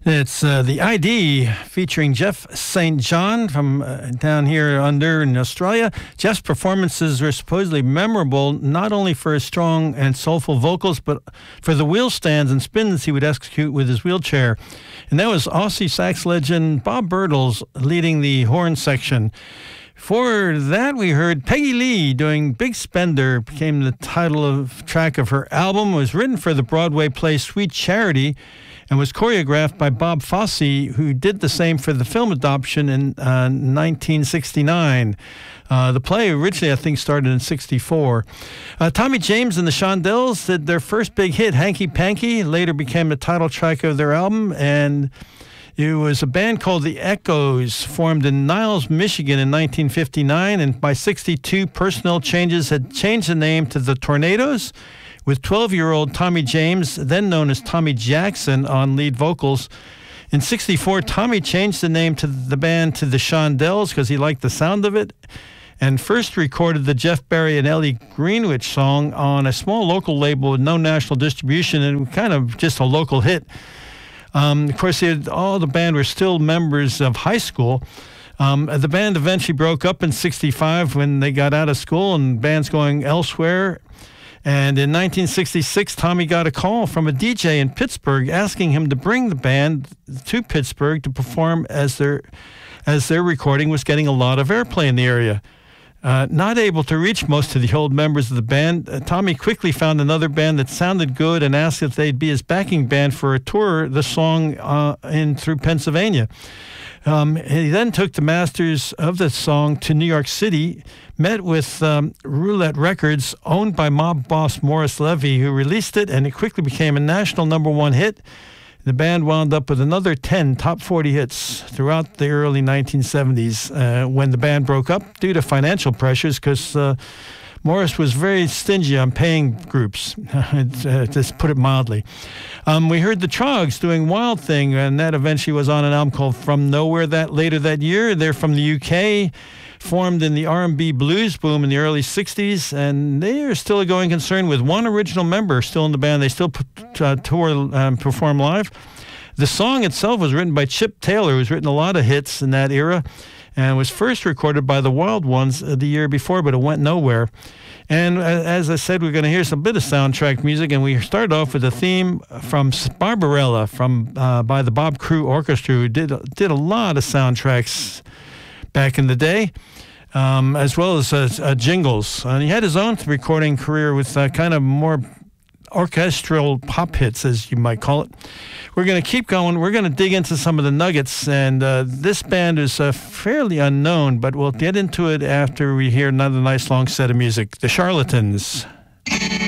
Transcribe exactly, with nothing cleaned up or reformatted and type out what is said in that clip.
It's uh, the I D featuring Jeff Saint John from uh, down here under in Australia. Jeff's performances were supposedly memorable not only for his strong and soulful vocals, but for the wheel stands and spins he would execute with his wheelchair. And that was Aussie sax legend Bob Birtles leading the horn section. For that, we heard Peggy Lee doing Big Spender, became the title of track of her album. It was written for the Broadway play Sweet Charity and was choreographed by Bob Fosse, who did the same for the film adaptation in uh, nineteen sixty-nine. Uh, the play originally, I think, started in sixty-four. Uh, Tommy James and the Shondells did their first big hit, Hanky Panky, later became the title track of their album, and it was a band called The Echoes, formed in Niles, Michigan in nineteen fifty-nine, and by sixty-two, personnel changes had changed the name to The Tornadoes, with twelve-year-old Tommy James, then known as Tommy Jackson, on lead vocals. In sixty-four, Tommy changed the name to the band to the Shondells because he liked the sound of it, and first recorded the Jeff Barry and Ellie Greenwich song on a small local label with no national distribution, and kind of just a local hit. Um, of course, had, all the band were still members of high school. Um, the band eventually broke up in sixty-five when they got out of school and bands going elsewhere. And in nineteen sixty-six, Tommy got a call from a D J in Pittsburgh asking him to bring the band to Pittsburgh to perform as their, as their recording was getting a lot of airplay in the area. Uh, not able to reach most of the old members of the band, uh, Tommy quickly found another band that sounded good and asked if they'd be his backing band for a tour the song uh, in through Pennsylvania. Um, he then took the masters of the song to New York City, met with um, Roulette Records, owned by mob boss Morris Levy, who released it, and it quickly became a national number one hit. The band wound up with another ten top forty hits throughout the early nineteen seventies uh, when the band broke up due to financial pressures, because uh, Morris was very stingy on paying groups, uh, to put it mildly. Um, we heard the Trogs doing Wild Thing, and that eventually was on an album called From Nowhere that later that year. They're from the U K, formed in the R and B blues boom in the early sixties, and they are still a going concern with one original member still in the band. They still uh, tour um, perform live. The song itself was written by Chip Taylor, who's written a lot of hits in that era, and was first recorded by the Wild Ones the year before, but it went nowhere. And as I said, we're going to hear some bit of soundtrack music, and we start off with a theme from Barbarella from uh, by the Bob Crew Orchestra, who did did a lot of soundtracks back in the day, um, as well as uh, uh, jingles. And he had his own recording career with uh, kind of more orchestral pop hits, as you might call it. We're going to keep going. We're going to dig into some of the nuggets, and uh, this band is uh, fairly unknown, but we'll get into it after we hear another nice long set of music. The Charlatans.